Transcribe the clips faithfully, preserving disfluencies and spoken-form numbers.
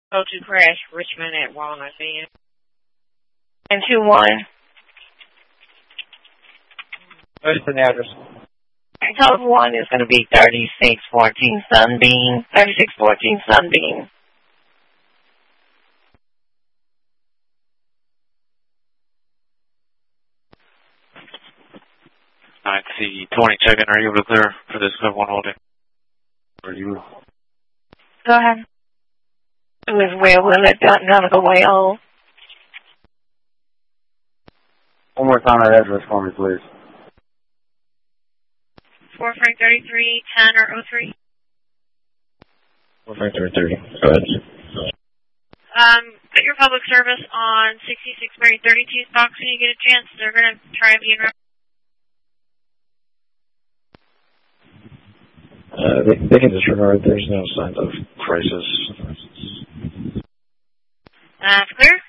Go to crash Richmond at Walnut Bend. And two one. What's the address? Code one is going to be thirty-six fourteen Sunbeam. thirty-six fourteen Sunbeam. I see twenty check-in. Are you able to clear for this code one holding? Are you? Go ahead. It was where will it none of the way home. One more time that address for me, please. four Frank thirty-three, ten or oh three. four Frank thirty-three. Go ahead. Um, put your public service on sixty-six Mary thirty-two box when you get a chance. They're going to try and be in. Uh, they, they can disregard. There's no signs of crisis. That's uh, clear.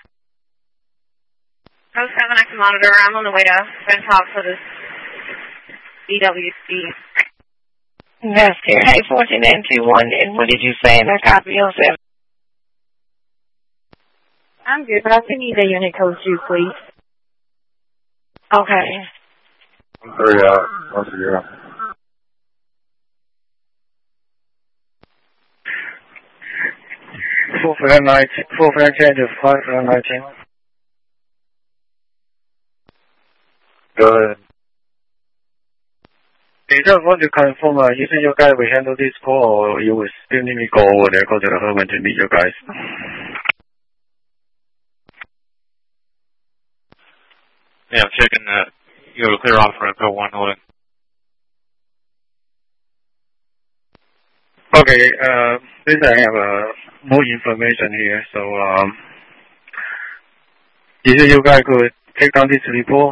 Post seven, I can monitor. I'm on the way to Grand Top for this B W C. That's clear. Hey, fourteen nine two one, and what did you say in that copy of seven? I'm good, but I still need the unit code two, please. Okay. Hurry up. Once again. Four for that nineteen. Four for that change of five for that nineteen. Go ahead. I just want to confirm, uh, you think you guys will handle this call, or you will still need me to go over there, go to the home and to meet you guys? Yeah, I'm checking that. You able to clear off for a code one holding. Okay, uh, since I have uh, more information here, so um, you think you guys could take down this report?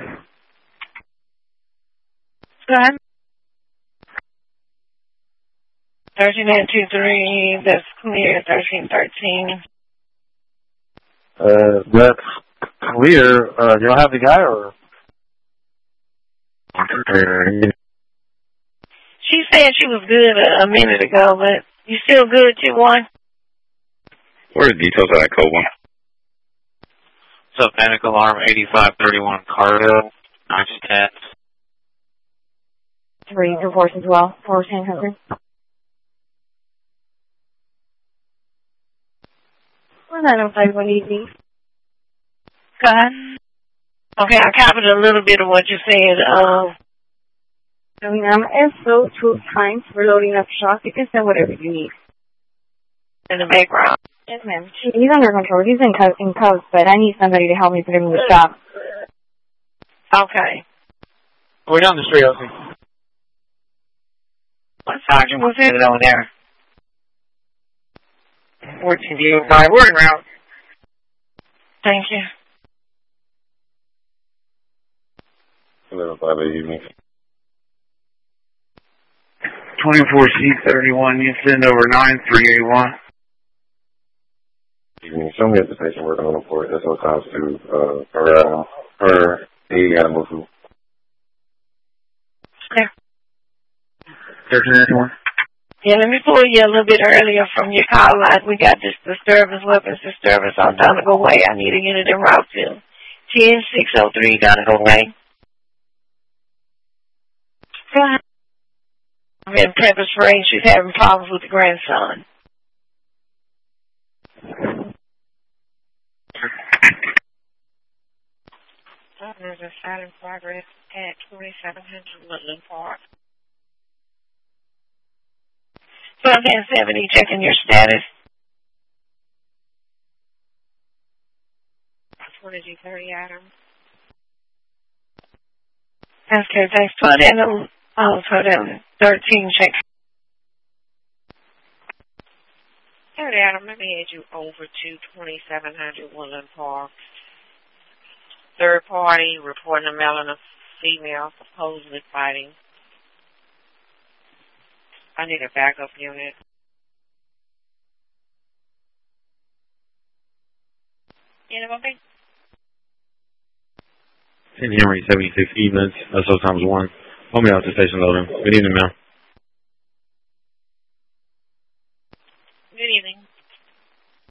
Go ahead. thirteen nine two three, that's clear. thirteen thirteen. Uh, that's clear. Uh, you don't have the guy, or? She said she was good a, a minute ago, but you still good, two one? What are the details of that code one? What's up, panic alarm, eighty-five thirty-one Cardo, nine to ten. Three reports as well, fourteen hundred. Well, I don't find one easy. Go ahead. Okay, I copied a little bit of what you said. Uh, I mean, I'm S O two times for loading up shock. You can send whatever you need. In the background. Yes, ma'am. He's under control. He's in cuffs, in cuffs, but I need somebody to help me put him in the shop. Okay. We're down the street, Elsie. What sergeant was it over there? fourteen D O five, we're en route. Thank you. eleven five evening. twenty-four C thirty-one, you send over nine three eight one. Evening, show me at the station working on the port. That's no times two, uh, per, uh, per eighty animal food. Okay. thirteen ninety-one. Yeah, let me pull you a little bit earlier from your call line. We got this disturbance, weapons disturbance on Donegal Way. I need a unit in Rockville. ten six oh three Donegal Way. Go ahead. I'm in Pepper Springs. She's having problems with the grandson. There's a site in progress at twenty-seven hundred Woodland Park. twelve ten seventy, checking your status. What did you thirty, Adam? That's good. Thanks. twelve ten, oh, twelve ten, thirteen, check. thirty, Adam, let me head you over to twenty-seven hundred Woodland Park. Third party reporting a male and a female supposedly fighting. I need a backup unit. Anybody? Saint Henry, seventy-six Evenings, S O times one. Hold me out to station loading. Good evening, ma'am.